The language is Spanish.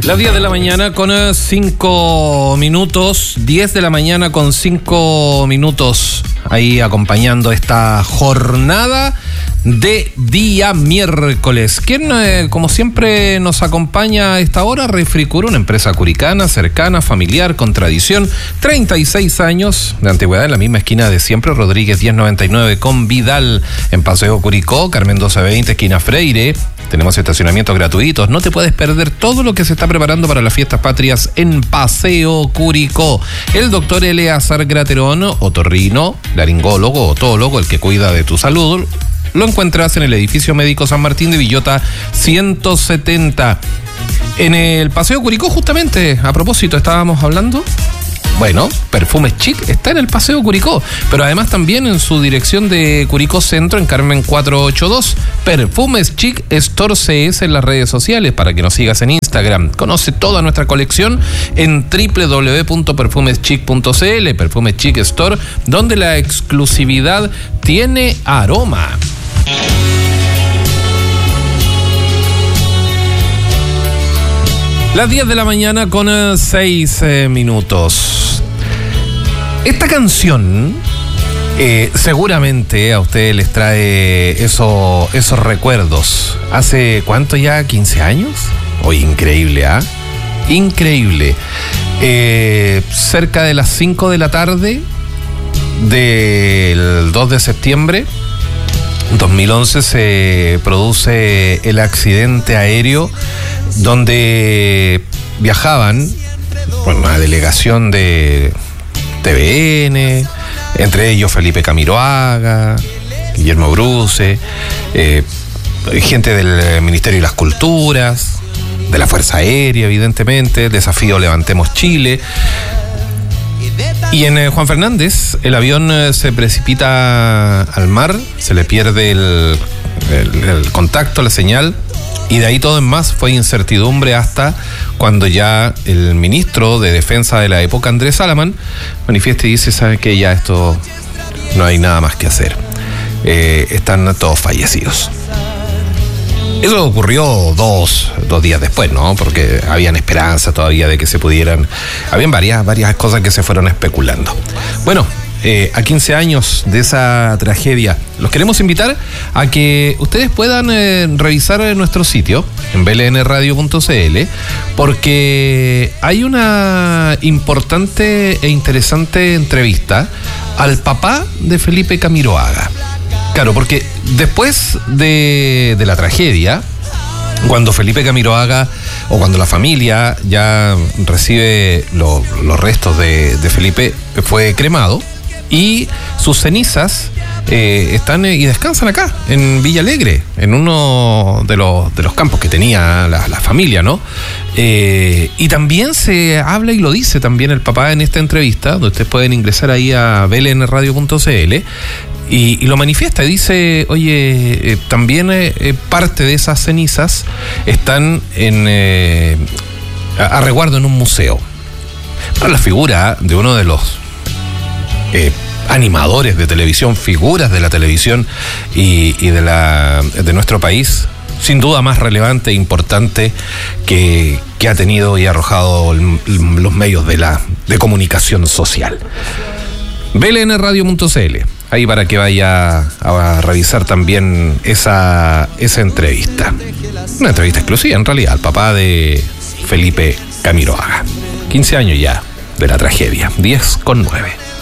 Las 10 de la mañana con 5 minutos, 10 de la mañana con 5 minutos, ahí acompañando esta jornada de día miércoles. ¿Quién, como siempre, nos acompaña a esta hora? Refricur, una empresa curicana, cercana, familiar, con tradición, 36 años de antigüedad, en la misma esquina de siempre, Rodríguez 1099 con Vidal, en Paseo Curicó, Carmen 1220, esquina Freire. Tenemos estacionamientos gratuitos. No te puedes perder todo lo que se está preparando para las fiestas patrias en Paseo Curicó. El doctor Eleazar Graterón, otorrino, laringólogo, otólogo, el que cuida de tu salud, lo encuentras en el edificio médico San Martín de Villota 170. En el Paseo Curicó, justamente, a propósito, estábamos hablando. Bueno, Perfumes Chic está en el Paseo Curicó, pero además también en su dirección de Curicó Centro, en Carmen 482. Perfumes Chic Store CS en las redes sociales, para que nos sigas en Instagram. Conoce toda nuestra colección en www.perfumeschic.cl. Perfumes Chic Store, donde la exclusividad tiene aroma. Las 10 de la mañana con 6 minutos. Esta canción seguramente a ustedes les trae esos recuerdos. ¿Hace cuánto ya? ¿15 años? Hoy increíble, ¿ah? Increíble. Cerca de las 5 de la tarde del 2 de septiembre 2011 se produce el accidente aéreo donde viajaban una delegación de TVN, entre ellos Felipe Camiroaga, Guillermo Bruce, gente del Ministerio de las Culturas, de la Fuerza Aérea, evidentemente, Desafío Levantemos Chile. Y en Juan Fernández, el avión se precipita al mar, se le pierde el contacto, la señal, y de ahí todo en más fue incertidumbre hasta cuando ya el ministro de Defensa de la época, Andrés Salamán, manifiesta y dice: ¿sabe qué? Ya esto no hay nada más que hacer. Están todos fallecidos. Eso ocurrió dos días después, ¿no? Porque habían esperanza todavía de que se pudieran. Habían varias cosas que se fueron especulando. Bueno, a 15 años de esa tragedia, los queremos invitar a que ustedes puedan revisar nuestro sitio en blnradio.cl, porque hay una importante e interesante entrevista al papá de Felipe Camiroaga. Claro, porque después de la tragedia, cuando Felipe Camiroaga, o cuando la familia ya recibe los restos de Felipe, fue cremado, y sus cenizas están y descansan acá, en Villa Alegre, en uno de los campos que tenía la familia, ¿no? Y también se habla, y lo dice también el papá en esta entrevista, donde ustedes pueden ingresar ahí a blnradio.cl, y lo manifiesta, y dice: oye, también parte de esas cenizas están a resguardo en un museo. Para la figura de uno de los animadores de televisión, figuras de la televisión y de nuestro país, sin duda más relevante e importante que ha tenido y arrojado los medios de comunicación social. blnradio.cl, ahí para que vaya a revisar también esa entrevista. Una entrevista exclusiva, en realidad, al papá de Felipe Camiroaga. 15 años ya de la tragedia, 10:09.